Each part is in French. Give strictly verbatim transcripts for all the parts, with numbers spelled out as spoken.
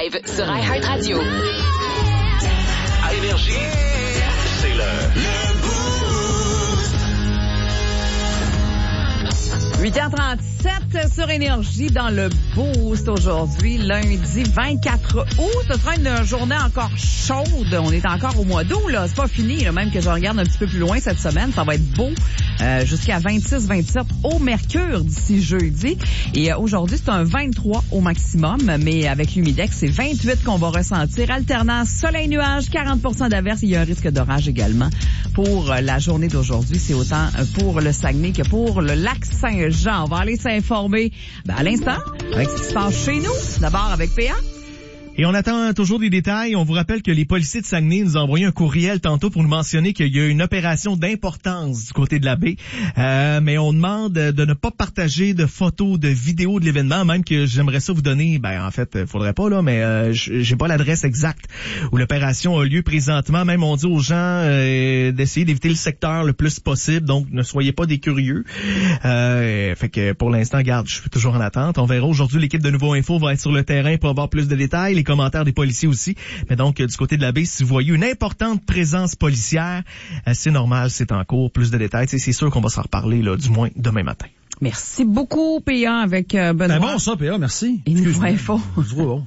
live sur iHeartRadio. À Énergie, c'est le... huit heures trente-sept sur Énergie dans le Boost aujourd'hui, lundi vingt-quatre août. Ce sera une journée encore chaude. On est encore au mois d'août, là. C'est pas fini, là. Même que je regarde un petit peu plus loin cette semaine. Ça va être beau euh, jusqu'à vingt-six vingt-sept au mercure d'ici jeudi. Et euh, aujourd'hui, c'est un vingt-trois au maximum. Mais avec l'humidex, c'est vingt-huit qu'on va ressentir. Alternant soleil-nuage, quarante pour cent d'averse. Il y a un risque d'orage également pour euh, la journée d'aujourd'hui. C'est autant euh, pour le Saguenay que pour le lac Saint-Jean. On va aller s'informer ben, à l'instant avec ce qui se passe chez nous. D'abord avec P A. Et on attend toujours des détails. On vous rappelle que les policiers de Saguenay nous ont envoyé un courriel tantôt pour nous mentionner qu'il y a une opération d'importance du côté de la baie. Euh, mais on demande de ne pas partager de photos, de vidéos de l'événement, même que j'aimerais ça vous donner. Ben en fait, faudrait pas là, mais euh, j'ai pas l'adresse exacte où l'opération a lieu présentement. Même on dit aux gens euh, d'essayer d'éviter le secteur le plus possible. Donc ne soyez pas des curieux. Euh, fait que pour l'instant, garde, je suis toujours en attente. On verra aujourd'hui l'équipe de Nouveau Info va être sur le terrain pour avoir plus de détails. Les commentaires des policiers aussi. Mais donc, du côté de la baie, si vous voyez une importante présence policière, c'est normal, c'est en cours. Plus de détails, c'est sûr qu'on va s'en reparler, là, du moins demain matin. Merci beaucoup, P A, avec euh, Benoît. C'est bon, ça, P A, merci. Et Nouveau Info. Bon.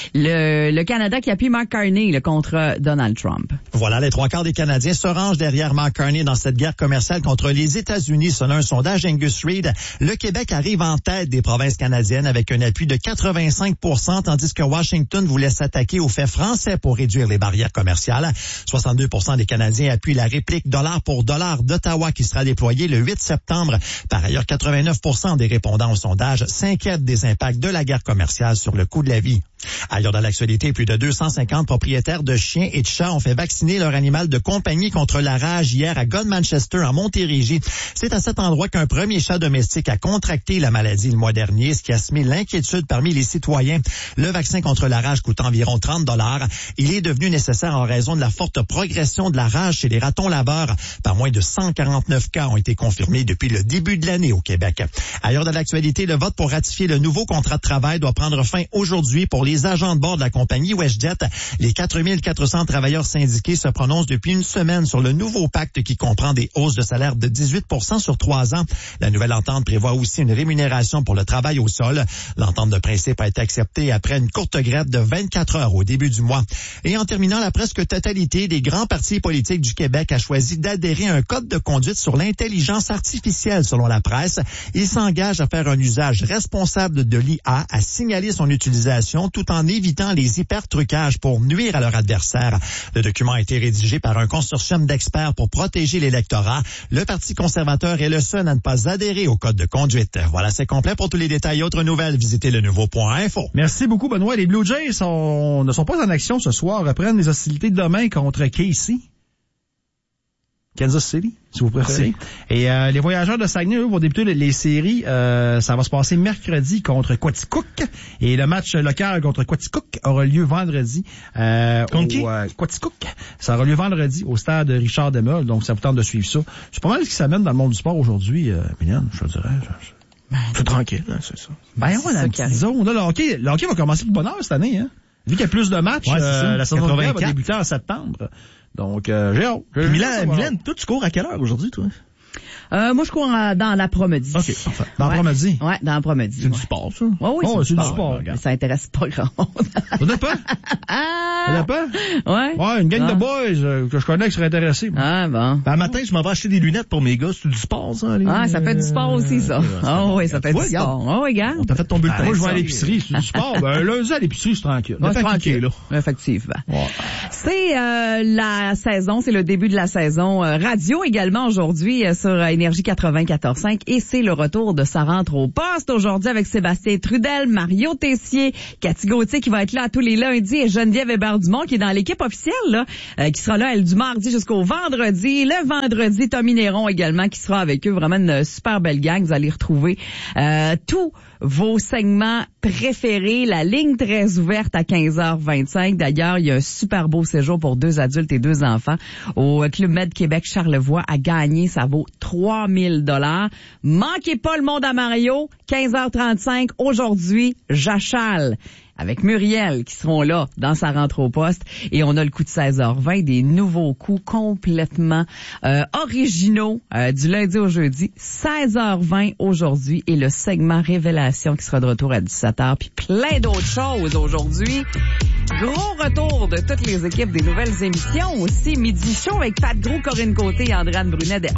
Le, le Canada qui appuie Mark Carney là, contre Donald Trump. Voilà, les trois quarts des Canadiens se rangent derrière Mark Carney dans cette guerre commerciale contre les États-Unis. Selon un sondage Angus Reid, le Québec arrive en tête des provinces canadiennes avec un appui de quatre-vingt-cinq pour cent, tandis que Washington voulait s'attaquer aux faits français pour réduire les barrières commerciales. soixante-deux pour cent des Canadiens appuient la réplique dollar pour dollar d'Ottawa qui sera déployée le huit septembre. Par ailleurs, quatre-vingt-neuf pour cent des répondants au sondage s'inquiètent des impacts de la guerre commerciale sur le coût de la vie. Ailleurs dans l'actualité, plus de deux cent cinquante propriétaires de chiens et de chats ont fait vacciner leur animal de compagnie contre la rage hier à Godmanchester, en Montérégie. C'est à cet endroit qu'un premier chat domestique a contracté la maladie le mois dernier, ce qui a semé l'inquiétude parmi les citoyens. Le vaccin contre la rage coûte environ trente dollars. Il est devenu nécessaire en raison de la forte progression de la rage chez les ratons laveurs. Par moins de cent quarante-neuf cas ont été confirmés depuis le début de l'année au Québec. Ailleurs dans l'actualité, le vote pour ratifier le nouveau contrat de travail doit prendre fin aujourd'hui pour les agents de bord de la compagnie WestJet. Les quatre mille quatre cents travailleurs syndiqués se prononcent depuis une semaine sur le nouveau pacte qui comprend des hausses de salaire de dix-huit pour cent sur trois ans. La nouvelle entente prévoit aussi une rémunération pour le travail au sol. L'entente de principe a été acceptée après une courte grève de vingt-quatre heures au début du mois. Et en terminant, la presque totalité des grands partis politiques du Québec a choisi d'adhérer à un code de conduite sur l'intelligence artificielle, selon la presse. Il s'engage à faire un usage responsable de l'I A, à signaler son utilisation tout en évitant les hyper-trucages pour nuire à leur adversaire. Le document a été rédigé par un consortium d'experts pour protéger l'électorat. Le Parti conservateur est le seul à ne pas adhérer au code de conduite. Voilà, c'est complet. Pour tous les détails et autres nouvelles, visitez le nouveau point info. Merci beaucoup, Benoît. Les Blue Jays sont, ne sont pas en action ce soir, reprennent les hostilités de demain contre K C. Kansas City, si vous préférez. Merci. Et euh, les Voyageurs de Saguenay, eux, vont débuter les, les séries. Euh, ça va se passer mercredi contre Quaticook. Et le match local contre Quaticook aura lieu vendredi. Euh, contre qui? Euh, Quaticook. Ça aura lieu vendredi au stade Richard Demol. Donc, ça vous tente de suivre ça. C'est pas mal ce qui s'amène dans le monde du sport aujourd'hui, euh, Mylène, je dirais. Je, ben, c'est tranquille, hein, c'est ça. Ben, on a une petite zone. Là, le hockey, le hockey va commencer pour bonheur cette année, hein. Vu qu'il y a plus de matchs, ouais, euh, la saison va débuter en septembre. Donc, euh, j'ai hâte. Mylène, Mylène, toi, tu cours à quelle heure aujourd'hui, toi? Euh, moi, je cours euh, dans l'après-midi. OK, parfait. Dans ouais. l'après-midi? Ouais, dans l'après-midi. C'est ouais. du sport, ça? Ouais, oui, oh, c'est, c'est du sport. sport. Mais ça intéresse pas grand monde. Ça dépend. Ah! Ça dépend? Ouais. Ouais, une gang ah. de boys euh, que je connais qui seraient intéressés. Moi. Ah, bon. Ben, un matin, je m'en vais acheter des lunettes pour mes gars. C'est du sport, ça? Les... Ah, ça fait du sport aussi, ça. Ah, euh, oui, ça fait du ouais, sport. Ah, oui, regarde. On t'a fait ton bulletin. Ben, moi, je vais à l'épicerie. C'est du sport. Ben, lundi à l'épicerie, c'est tranquille. Ouais, c'est tranquille, là. Effectivement. Ouais. C'est euh, la saison, c'est le début de la saison euh, radio également aujourd'hui euh, sur euh, Énergie quatre-vingt-quatorze cinq et c'est le retour de Sa rentre au poste aujourd'hui avec Sébastien Trudel, Mario Tessier, Cathy Gauthier qui va être là tous les lundis et Geneviève Hébert-Dumont qui est dans l'équipe officielle là, euh, qui sera là elle du mardi jusqu'au vendredi. Le vendredi, Tommy Néron également qui sera avec eux. Vraiment une super belle gang. Vous allez retrouver euh, tous vos segments préférés. La ligne très ouverte à quinze heures vingt-cinq. D'ailleurs, il y a un super beau séjour pour deux adultes et deux enfants au Club Med Québec Charlevoix à gagner. Ça vaut trois mille dollars. Manquez pas le monde à Mario. quinze heures trente-cinq aujourd'hui, j'achale. avec Muriel qui seront là dans sa rentre au poste. Et on a le coup de seize heures vingt, des nouveaux coups complètement euh, originaux euh, du lundi au jeudi. seize heures vingt aujourd'hui et le segment Révélation qui sera de retour à dix-sept heures. Puis plein d'autres choses aujourd'hui. Gros retour de toutes les équipes des nouvelles émissions aussi. Midi Show avec Pat Gros, Corinne Côté et Andréane Brunet dès